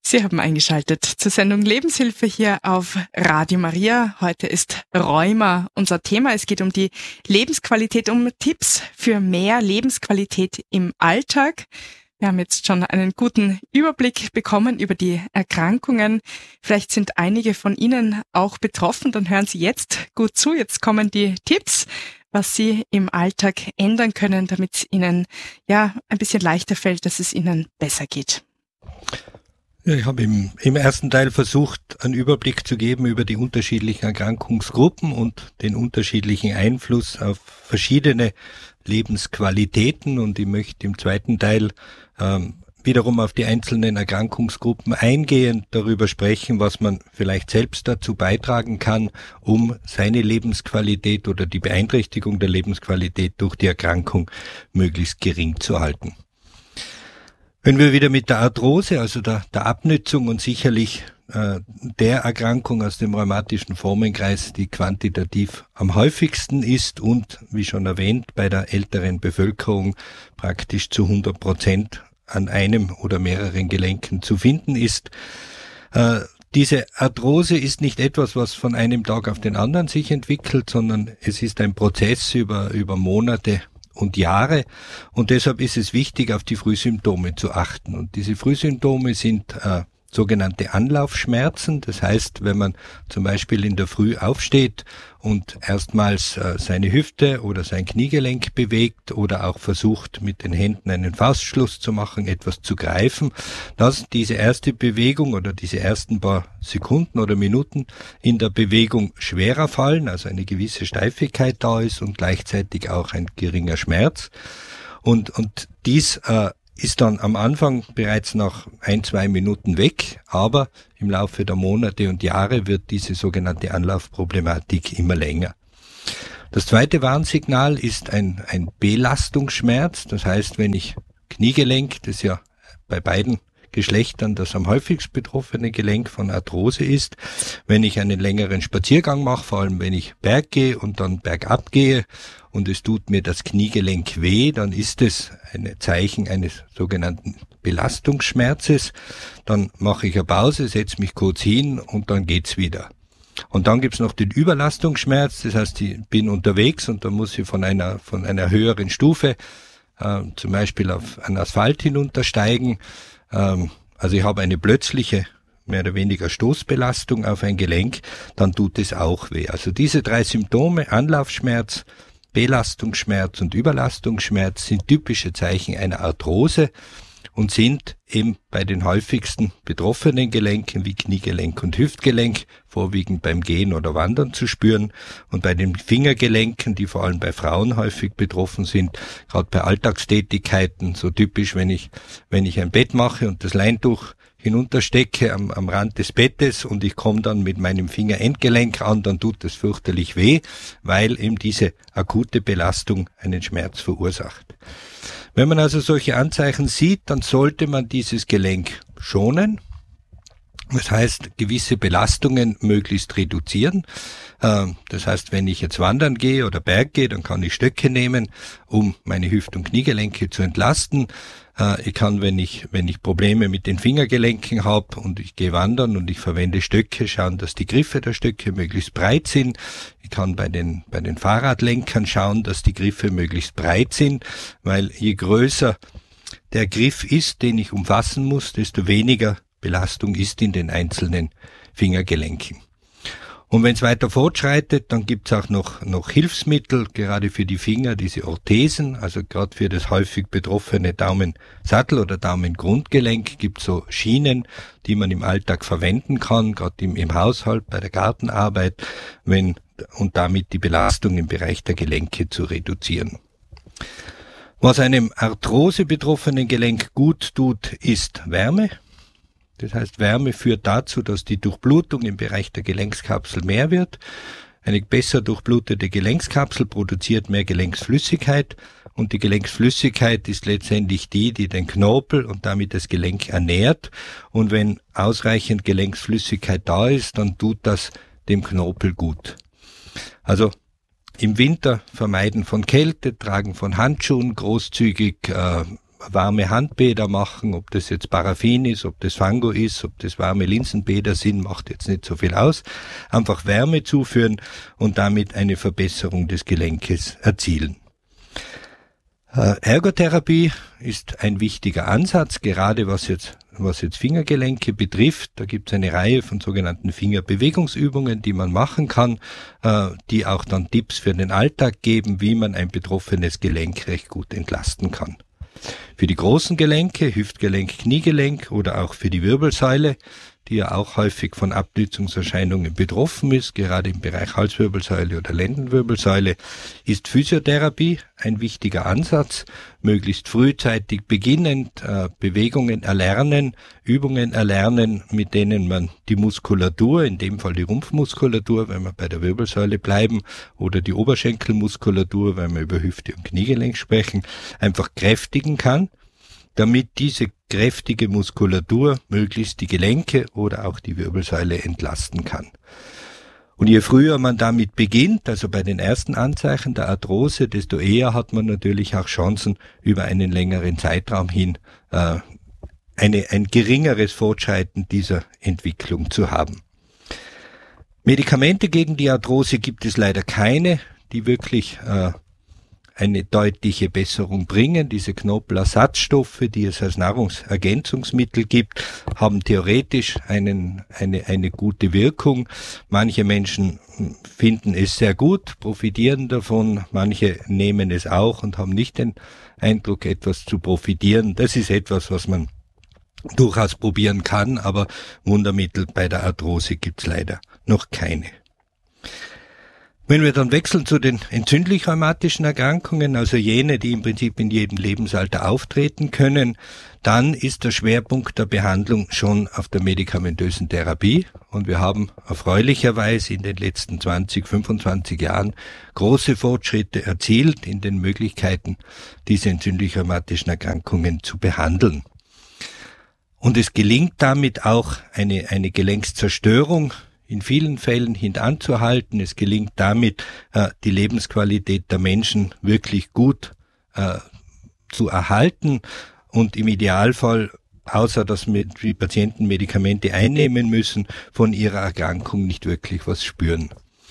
Sie haben eingeschaltet zur Sendung Lebenshilfe hier auf Radio Maria. Heute ist Rheuma unser Thema. Es geht um die Lebensqualität, um Tipps für mehr Lebensqualität im Alltag. Wir haben jetzt schon einen guten Überblick bekommen über die Erkrankungen. Vielleicht sind einige von Ihnen auch betroffen. Dann hören Sie jetzt gut zu. Jetzt kommen die Tipps, was Sie im Alltag ändern können, damit es Ihnen ein bisschen leichter fällt, dass es Ihnen besser geht. Ja, ich habe im ersten Teil versucht, einen Überblick zu geben über die unterschiedlichen Erkrankungsgruppen und den unterschiedlichen Einfluss auf verschiedene Lebensqualitäten. Und ich möchte im zweiten Teil wiederum auf die einzelnen Erkrankungsgruppen eingehen, darüber sprechen, was man vielleicht selbst dazu beitragen kann, um seine Lebensqualität oder die Beeinträchtigung der Lebensqualität durch die Erkrankung möglichst gering zu halten. Wenn wir wieder mit der Arthrose, also der Abnützung und sicherlich der Erkrankung aus dem rheumatischen Formenkreis, die quantitativ am häufigsten ist und, wie schon erwähnt, bei der älteren Bevölkerung praktisch zu 100% an einem oder mehreren Gelenken zu finden ist. Diese Arthrose ist nicht etwas, was von einem Tag auf den anderen sich entwickelt, sondern es ist ein Prozess über Monate und Jahre, und deshalb ist es wichtig, auf die Frühsymptome zu achten. Und diese Frühsymptome sind sogenannte Anlaufschmerzen. Das heißt, wenn man zum Beispiel in der Früh aufsteht und erstmals seine Hüfte oder sein Kniegelenk bewegt oder auch versucht, mit den Händen einen Faustschluss zu machen, etwas zu greifen, dass diese erste Bewegung oder diese ersten paar Sekunden oder Minuten in der Bewegung schwerer fallen, also eine gewisse Steifigkeit da ist und gleichzeitig auch ein geringer Schmerz. Und dies ist dann am Anfang bereits nach 1-2 Minuten weg, aber im Laufe der Monate und Jahre wird diese sogenannte Anlaufproblematik immer länger. Das zweite Warnsignal ist ein Belastungsschmerz, das heißt, wenn ich Kniegelenk, das ja bei beiden Geschlechtern das am häufigst betroffene Gelenk von Arthrose ist, wenn ich einen längeren Spaziergang mache, vor allem wenn ich Berg gehe und dann bergab gehe und es tut mir das Kniegelenk weh, dann ist es ein Zeichen eines sogenannten Belastungsschmerzes. Dann mache ich eine Pause, setze mich kurz hin und dann geht's wieder. Und dann gibt's noch den Überlastungsschmerz, das heißt, ich bin unterwegs und dann muss ich von einer höheren Stufe zum Beispiel auf einen Asphalt hinuntersteigen. Also ich habe eine plötzliche, mehr oder weniger Stoßbelastung auf ein Gelenk, dann tut es auch weh. Also diese 3 Symptome, Anlaufschmerz, Belastungsschmerz und Überlastungsschmerz, sind typische Zeichen einer Arthrose und sind eben bei den häufigsten betroffenen Gelenken wie Kniegelenk und Hüftgelenk vorwiegend beim Gehen oder Wandern zu spüren, und bei den Fingergelenken, die vor allem bei Frauen häufig betroffen sind, gerade bei Alltagstätigkeiten, so typisch, wenn ich ein Bett mache und das Leintuch hinunterstecke am Rand des Bettes und ich komme dann mit meinem Fingerendgelenk an, dann tut das fürchterlich weh, weil eben diese akute Belastung einen Schmerz verursacht. Wenn man also solche Anzeichen sieht, dann sollte man dieses Gelenk schonen. Das heißt, gewisse Belastungen möglichst reduzieren. Das heißt, wenn ich jetzt wandern gehe oder Berg gehe, dann kann ich Stöcke nehmen, um meine Hüft- und Kniegelenke zu entlasten. Ich kann, wenn ich Probleme mit den Fingergelenken habe und ich gehe wandern und ich verwende Stöcke, schauen, dass die Griffe der Stöcke möglichst breit sind. Ich kann bei den Fahrradlenkern schauen, dass die Griffe möglichst breit sind, weil je größer der Griff ist, den ich umfassen muss, desto weniger Belastung ist in den einzelnen Fingergelenken. Und wenn es weiter fortschreitet, dann gibt es auch noch Hilfsmittel, gerade für die Finger, diese Orthesen, also gerade für das häufig betroffene Daumensattel- oder Daumengrundgelenk gibt es so Schienen, die man im Alltag verwenden kann, gerade im Haushalt, bei der Gartenarbeit, und damit die Belastung im Bereich der Gelenke zu reduzieren. Was einem Arthrose betroffenen Gelenk gut tut, ist Wärme. Das heißt, Wärme führt dazu, dass die Durchblutung im Bereich der Gelenkskapsel mehr wird. Eine besser durchblutete Gelenkskapsel produziert mehr Gelenksflüssigkeit, und die Gelenksflüssigkeit ist letztendlich die den Knorpel und damit das Gelenk ernährt. Und wenn ausreichend Gelenksflüssigkeit da ist, dann tut das dem Knorpel gut. Also im Winter vermeiden von Kälte, tragen von Handschuhen, großzügig warme Handbäder machen, ob das jetzt Paraffin ist, ob das Fango ist, ob das warme Linsenbäder sind, macht jetzt nicht so viel aus. Einfach Wärme zuführen und damit eine Verbesserung des Gelenkes erzielen. Ergotherapie ist ein wichtiger Ansatz, gerade was jetzt Fingergelenke betrifft. Da gibt es eine Reihe von sogenannten Fingerbewegungsübungen, die man machen kann, die auch dann Tipps für den Alltag geben, wie man ein betroffenes Gelenk recht gut entlasten kann. Für die großen Gelenke, Hüftgelenk, Kniegelenk oder auch für die Wirbelsäule, die ja auch häufig von Abnützungserscheinungen betroffen ist, gerade im Bereich Halswirbelsäule oder Lendenwirbelsäule, ist Physiotherapie ein wichtiger Ansatz, möglichst frühzeitig beginnend Bewegungen erlernen, Übungen erlernen, mit denen man die Muskulatur, in dem Fall die Rumpfmuskulatur, wenn wir bei der Wirbelsäule bleiben, oder die Oberschenkelmuskulatur, wenn wir über Hüfte und Kniegelenk sprechen, einfach kräftigen kann, damit diese kräftige Muskulatur möglichst die Gelenke oder auch die Wirbelsäule entlasten kann. Und je früher man damit beginnt, also bei den ersten Anzeichen der Arthrose, desto eher hat man natürlich auch Chancen, über einen längeren Zeitraum hin ein geringeres Fortschreiten dieser Entwicklung zu haben. Medikamente gegen die Arthrose gibt es leider keine, die wirklich eine deutliche Besserung bringen. Diese Knorpelersatzstoffe, die es als Nahrungsergänzungsmittel gibt, haben theoretisch eine gute Wirkung. Manche Menschen finden es sehr gut, profitieren davon. Manche nehmen es auch und haben nicht den Eindruck, etwas zu profitieren. Das ist etwas, was man durchaus probieren kann, aber Wundermittel bei der Arthrose gibt's leider noch keine. Wenn wir dann wechseln zu den entzündlich-rheumatischen Erkrankungen, also jene, die im Prinzip in jedem Lebensalter auftreten können, dann ist der Schwerpunkt der Behandlung schon auf der medikamentösen Therapie. Und wir haben erfreulicherweise in den letzten 20, 25 Jahren große Fortschritte erzielt in den Möglichkeiten, diese entzündlich-rheumatischen Erkrankungen zu behandeln. Und es gelingt damit auch eine Gelenkszerstörung in vielen Fällen hintanzuhalten. Es gelingt damit, die Lebensqualität der Menschen wirklich gut zu erhalten und im Idealfall, außer dass die Patienten Medikamente einnehmen müssen, von ihrer Erkrankung nicht wirklich was spüren.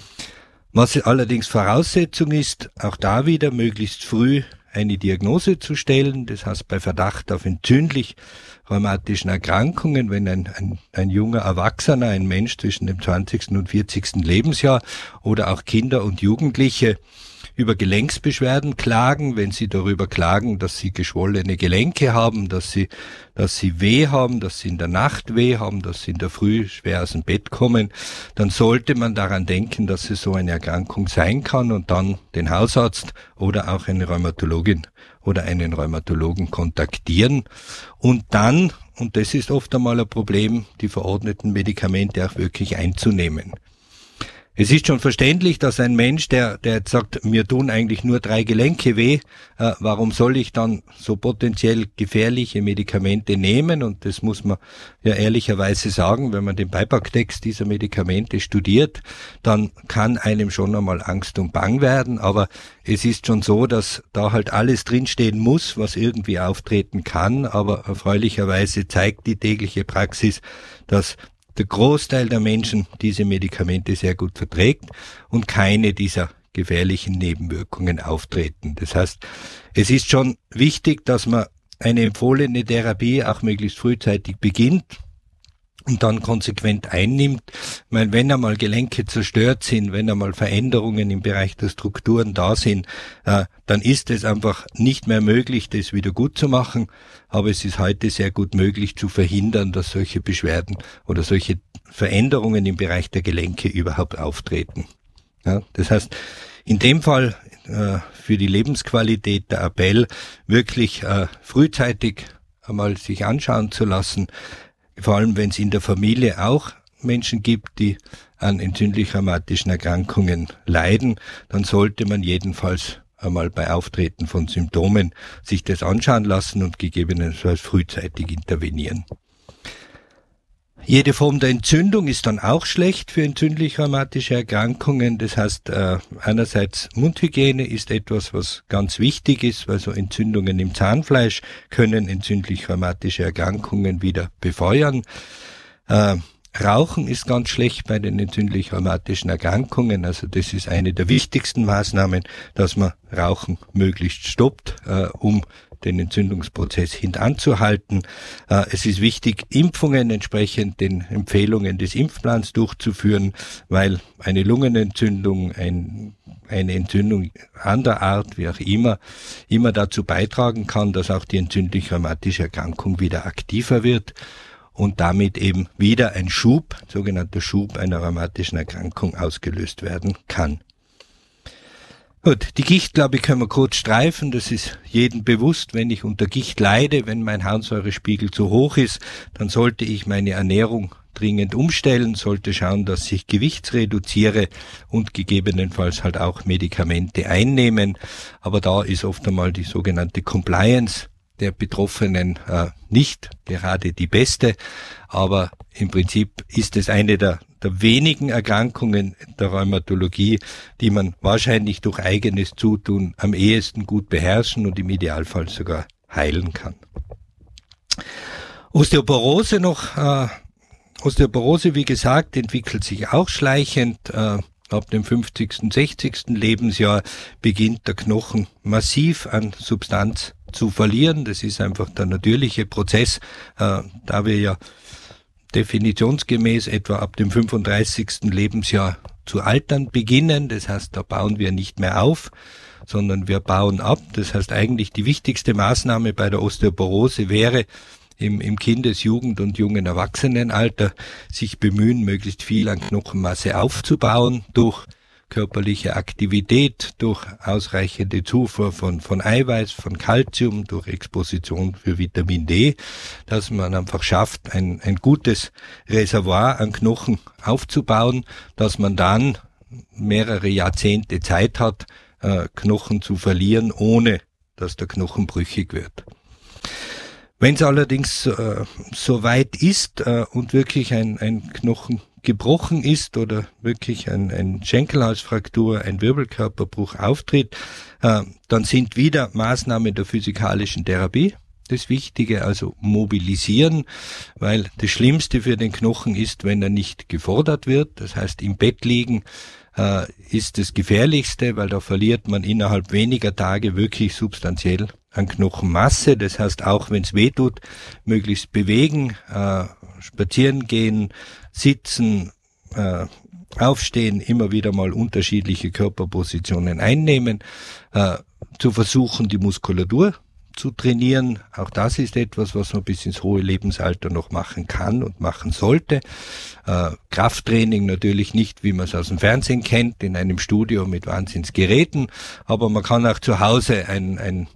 Was allerdings Voraussetzung ist, auch da wieder möglichst früh eine Diagnose zu stellen, das heißt bei Verdacht auf entzündlich-rheumatischen Erkrankungen, wenn ein junger Erwachsener, ein Mensch zwischen dem 20. und 40. Lebensjahr oder auch Kinder und Jugendliche über Gelenksbeschwerden klagen, wenn sie darüber klagen, dass sie geschwollene Gelenke haben, dass sie weh haben, dass sie in der Nacht weh haben, dass sie in der Früh schwer aus dem Bett kommen, dann sollte man daran denken, dass es so eine Erkrankung sein kann und dann den Hausarzt oder auch eine Rheumatologin oder einen Rheumatologen kontaktieren und dann, und das ist oft einmal ein Problem, die verordneten Medikamente auch wirklich einzunehmen. Es ist schon verständlich, dass ein Mensch, der jetzt sagt, mir tun eigentlich nur 3 Gelenke weh, warum soll ich dann so potenziell gefährliche Medikamente nehmen? Und das muss man ja ehrlicherweise sagen, wenn man den Beipacktext dieser Medikamente studiert, dann kann einem schon einmal Angst und Bang werden. Aber es ist schon so, dass da halt alles drinstehen muss, was irgendwie auftreten kann. Aber erfreulicherweise zeigt die tägliche Praxis, dass der Großteil der Menschen diese Medikamente sehr gut verträgt und keine dieser gefährlichen Nebenwirkungen auftreten. Das heißt, es ist schon wichtig, dass man eine empfohlene Therapie auch möglichst frühzeitig beginnt und dann konsequent einnimmt. Ich meine, wenn einmal Gelenke zerstört sind, wenn einmal Veränderungen im Bereich der Strukturen da sind, dann ist es einfach nicht mehr möglich, das wieder gut zu machen. Aber es ist heute sehr gut möglich zu verhindern, dass solche Beschwerden oder solche Veränderungen im Bereich der Gelenke überhaupt auftreten. Ja, das heißt, in dem Fall für die Lebensqualität der Appell wirklich frühzeitig einmal sich anschauen zu lassen, vor allem wenn es in der Familie auch Menschen gibt, die an entzündlich-rheumatischen Erkrankungen leiden, dann sollte man jedenfalls einmal bei Auftreten von Symptomen sich das anschauen lassen und gegebenenfalls frühzeitig intervenieren. Jede Form der Entzündung ist dann auch schlecht für entzündlich-rheumatische Erkrankungen. Das heißt, einerseits Mundhygiene ist etwas, was ganz wichtig ist, weil so Entzündungen im Zahnfleisch können entzündlich-rheumatische Erkrankungen wieder befeuern. Rauchen ist ganz schlecht bei den entzündlich-rheumatischen Erkrankungen. Also das ist eine der wichtigsten Maßnahmen, dass man Rauchen möglichst stoppt, um den Entzündungsprozess hintanzuhalten. Es ist wichtig, Impfungen entsprechend den Empfehlungen des Impfplans durchzuführen, weil eine Lungenentzündung, eine Entzündung anderer Art, wie auch immer dazu beitragen kann, dass auch die entzündlich-rheumatische Erkrankung wieder aktiver wird und damit eben wieder ein sogenannter Schub einer rheumatischen Erkrankung ausgelöst werden kann. Gut, die Gicht, glaube ich, können wir kurz streifen. Das ist jedem bewusst. Wenn ich unter Gicht leide, wenn mein Harnsäurespiegel zu hoch ist, dann sollte ich meine Ernährung dringend umstellen, sollte schauen, dass ich Gewicht reduziere und gegebenenfalls halt auch Medikamente einnehmen. Aber da ist oft einmal die sogenannte Compliance der Betroffenen nicht gerade die beste, aber im Prinzip ist es eine der wenigen Erkrankungen der Rheumatologie, die man wahrscheinlich durch eigenes Zutun am ehesten gut beherrschen und im Idealfall sogar heilen kann. Osteoporose noch. Osteoporose, wie gesagt, entwickelt sich auch schleichend. Ab dem 50., 60. Lebensjahr beginnt der Knochen massiv an Substanz zu verlieren. Das ist einfach der natürliche Prozess, da wir ja definitionsgemäß etwa ab dem 35. Lebensjahr zu altern beginnen. Das heißt, da bauen wir nicht mehr auf, sondern wir bauen ab. Das heißt, eigentlich die wichtigste Maßnahme bei der Osteoporose wäre, im Kindes-, Jugend- und jungen Erwachsenenalter sich bemühen, möglichst viel an Knochenmasse aufzubauen durch körperliche Aktivität, durch ausreichende Zufuhr von Eiweiß, von Calcium, durch Exposition für Vitamin D, dass man einfach schafft, ein gutes Reservoir an Knochen aufzubauen, dass man dann mehrere Jahrzehnte Zeit hat, Knochen zu verlieren, ohne dass der Knochen brüchig wird. Wenn es allerdings so weit ist und wirklich ein Knochen gebrochen ist oder wirklich ein Schenkelhalsfraktur, ein Wirbelkörperbruch auftritt, dann sind wieder Maßnahmen der physikalischen Therapie das Wichtige, also mobilisieren, weil das Schlimmste für den Knochen ist, wenn er nicht gefordert wird. Das heißt, im Bett liegen ist das Gefährlichste, weil da verliert man innerhalb weniger Tage wirklich substanziell an Knochenmasse. Das heißt, auch wenn es weh tut, möglichst bewegen, spazieren gehen, sitzen, aufstehen, immer wieder mal unterschiedliche Körperpositionen einnehmen, zu versuchen, die Muskulatur zu trainieren. Auch das ist etwas, was man bis ins hohe Lebensalter noch machen kann und machen sollte. Krafttraining natürlich nicht, wie man es aus dem Fernsehen kennt, in einem Studio mit Wahnsinnsgeräten, aber man kann auch zu Hause ein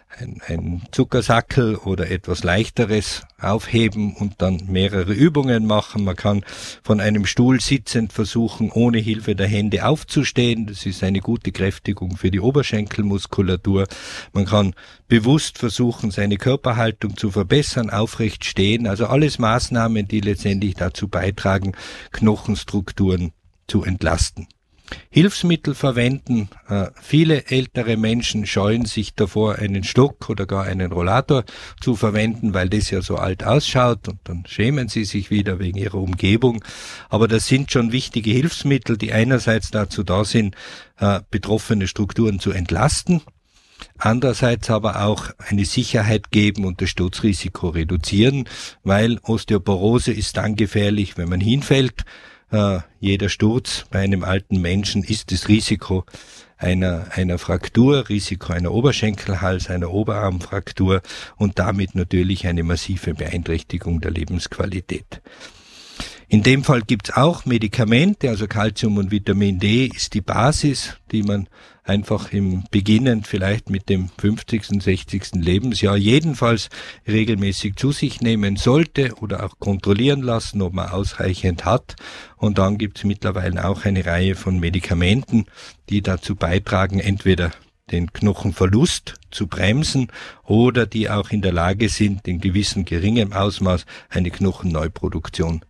Zuckersackel oder etwas Leichteres aufheben und dann mehrere Übungen machen. Man kann von einem Stuhl sitzend versuchen, ohne Hilfe der Hände aufzustehen. Das ist eine gute Kräftigung für die Oberschenkelmuskulatur. Man kann bewusst versuchen, seine Körperhaltung zu verbessern, aufrecht stehen. Also alles Maßnahmen, die letztendlich dazu beitragen, Knochenstrukturen zu entlasten. Hilfsmittel verwenden. Viele ältere Menschen scheuen sich davor, einen Stock oder gar einen Rollator zu verwenden, weil das ja so alt ausschaut und dann schämen sie sich wieder wegen ihrer Umgebung. Aber das sind schon wichtige Hilfsmittel, die einerseits dazu da sind, betroffene Strukturen zu entlasten, andererseits aber auch eine Sicherheit geben und das Sturzrisiko reduzieren, weil Osteoporose ist dann gefährlich, wenn man hinfällt. Jeder Sturz bei einem alten Menschen ist das Risiko einer Fraktur, Risiko einer Oberschenkelhals, einer Oberarmfraktur und damit natürlich eine massive Beeinträchtigung der Lebensqualität. In dem Fall gibt's auch Medikamente, also Calcium und Vitamin D ist die Basis, die man einfach im Beginnen vielleicht mit dem 50., 60. Lebensjahr jedenfalls regelmäßig zu sich nehmen sollte oder auch kontrollieren lassen, ob man ausreichend hat. Und dann gibt's mittlerweile auch eine Reihe von Medikamenten, die dazu beitragen, entweder den Knochenverlust zu bremsen oder die auch in der Lage sind, in gewissem geringem Ausmaß eine Knochenneuproduktion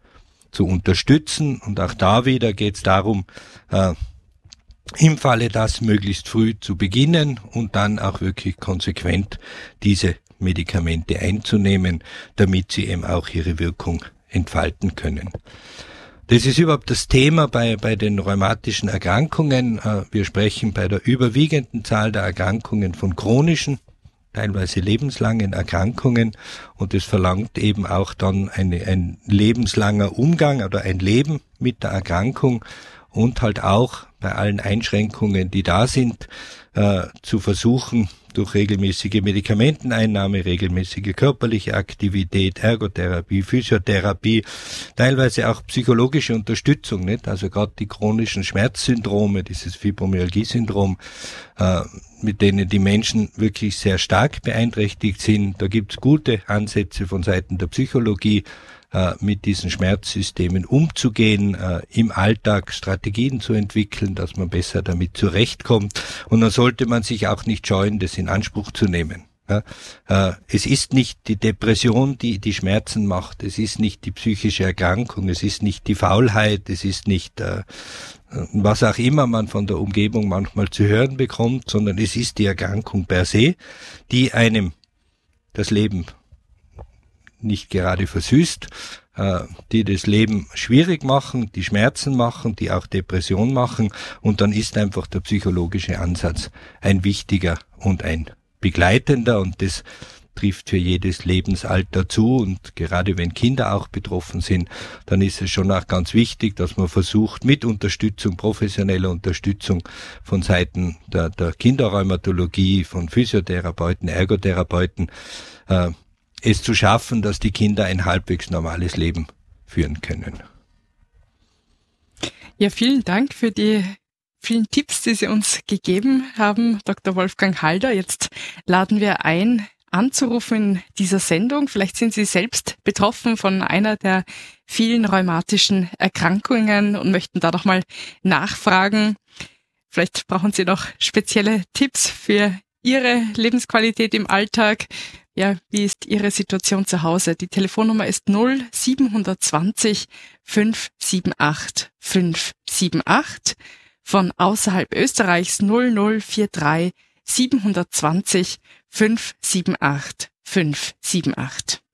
zu unterstützen. Und auch da wieder geht es darum, im Falle das möglichst früh zu beginnen und dann auch wirklich konsequent diese Medikamente einzunehmen, damit sie eben auch ihre Wirkung entfalten können. Das ist überhaupt das Thema bei den rheumatischen Erkrankungen. Wir sprechen bei der überwiegenden Zahl der Erkrankungen von chronischen, teilweise lebenslangen Erkrankungen, und es verlangt eben auch dann ein lebenslanger Umgang oder ein Leben mit der Erkrankung und halt auch bei allen Einschränkungen, die da sind, zu versuchen, durch regelmäßige Medikamenteneinnahme, regelmäßige körperliche Aktivität, Ergotherapie, Physiotherapie, teilweise auch psychologische Unterstützung, nicht? Also gerade die chronischen Schmerzsyndrome, dieses Fibromyalgie-Syndrom, mit denen die Menschen wirklich sehr stark beeinträchtigt sind. Da gibt's gute Ansätze von Seiten der Psychologie, mit diesen Schmerzsystemen umzugehen, im Alltag Strategien zu entwickeln, dass man besser damit zurechtkommt. Und dann sollte man sich auch nicht scheuen, das in Anspruch zu nehmen. Es ist nicht die Depression, die die Schmerzen macht. Es ist nicht die psychische Erkrankung. Es ist nicht die Faulheit. Es ist nicht was auch immer man von der Umgebung manchmal zu hören bekommt, sondern es ist die Erkrankung per se, die einem das Leben nicht gerade versüßt, die das Leben schwierig machen, die Schmerzen machen, die auch Depression machen, und dann ist einfach der psychologische Ansatz ein wichtiger und ein begleitender, und das trifft für jedes Lebensalter zu, und gerade wenn Kinder auch betroffen sind, dann ist es schon auch ganz wichtig, dass man versucht, mit Unterstützung, professioneller Unterstützung von Seiten der Kinderrheumatologie, von Physiotherapeuten, Ergotherapeuten, es zu schaffen, dass die Kinder ein halbwegs normales Leben führen können. Ja, vielen Dank für die vielen Tipps, die Sie uns gegeben haben, Dr. Wolfgang Halder. Jetzt laden wir ein, anzurufen in dieser Sendung. Vielleicht sind Sie selbst betroffen von einer der vielen rheumatischen Erkrankungen und möchten da doch mal nachfragen. Vielleicht brauchen Sie noch spezielle Tipps für Ihre Lebensqualität im Alltag. Ja, wie ist Ihre Situation zu Hause? Die Telefonnummer ist 0720 578 578. Von außerhalb Österreichs 0043 720 578 578.